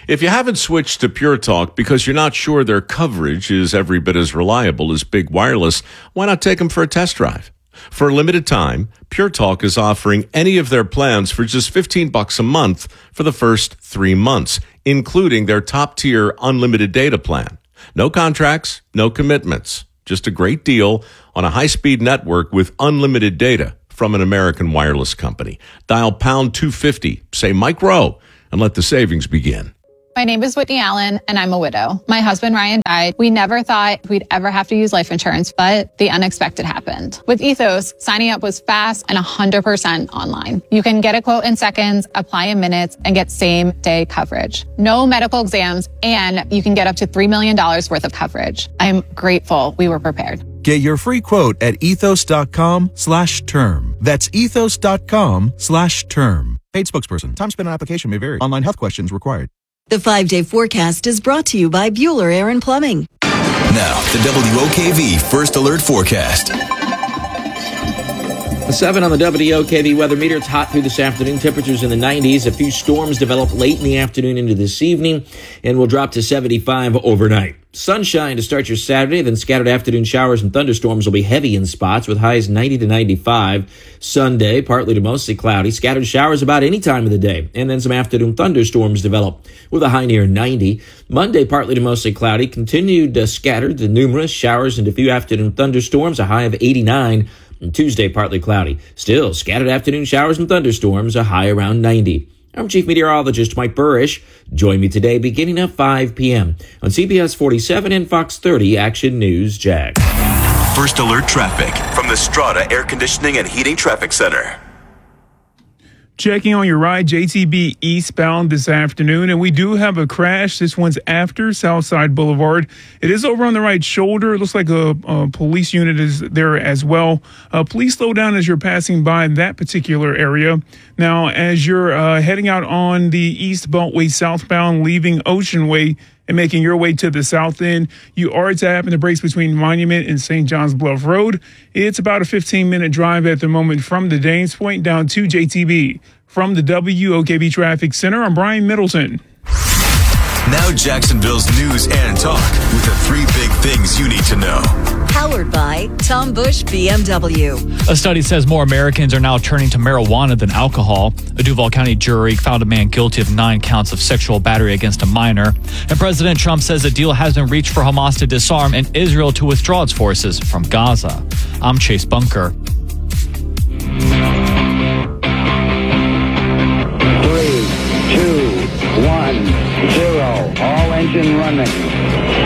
If you haven't switched to Pure Talk because you're not sure their coverage is every bit as reliable as Big Wireless, why not take them for a test drive? For a limited time, Pure Talk is offering any of their plans for just $15 a month for the first 3 months, including their top-tier unlimited data plan. No contracts, no commitments. Just a great deal on a high-speed network with unlimited data from an American wireless company. Dial pound 250, say Mike Rowe, and let the savings begin. My name is Whitney Allen, and I'm a widow. My husband, Ryan, died. We never thought we'd ever have to use life insurance, but the unexpected happened. With Ethos, signing up was fast and 100% online. You can get a quote in seconds, apply in minutes, and get same-day coverage. No medical exams, and you can get up to $3 million worth of coverage. I'm grateful we were prepared. Get your free quote at ethos.com/term. That's ethos.com/term. Paid spokesperson. Time spent on application may vary. Online health questions required. The 5-day forecast is brought to you by Bueller Air and Plumbing. Now, the WOKV First Alert Forecast. 7 on the WOKV weather meter. It's hot through this afternoon. Temperatures in the 90s. A few storms develop late in the afternoon into this evening and will drop to 75 overnight. Sunshine to start your Saturday, then scattered afternoon showers and thunderstorms will be heavy in spots with highs 90 to 95. Sunday, partly to mostly cloudy. Scattered showers about any time of the day. And then some afternoon thunderstorms develop with a high near 90. Monday, partly to mostly cloudy. Continued scattered to numerous showers and a few afternoon thunderstorms, a high of 89. And Tuesday, partly cloudy. Still, scattered afternoon showers and thunderstorms, a high around 90. I'm Chief Meteorologist Mike Burrish. Join me today beginning at 5 p.m. on CBS 47 and Fox 30 Action News Jack. First Alert Traffic from the Strata Air Conditioning and Heating Traffic Center. Checking on your ride, JTB eastbound this afternoon, and we do have a crash. This one's after Southside Boulevard. It is over on the right shoulder. It looks like a police unit is there as well. Please slow down as you're passing by that particular area. Now, as you're heading out on the East Beltway southbound, leaving Ocean Way and making your way to the south end, you are tapping the brakes between Monument and St. John's Bluff Road. It's about a 15-minute drive at the moment from the Danes Point down to JTB. From the WOKV Traffic Center, I'm Brian Middleton. Now Jacksonville's news and talk with the 3 big things you need to know. Powered by Tom Bush BMW. A study says more Americans are now turning to marijuana than alcohol. A Duval County jury found a man guilty of 9 counts of sexual battery against a minor. And President Trump says a deal has been reached for Hamas to disarm and Israel to withdraw its forces from Gaza. I'm Chase Bunker. 3, 2, 1, 0. All engine running.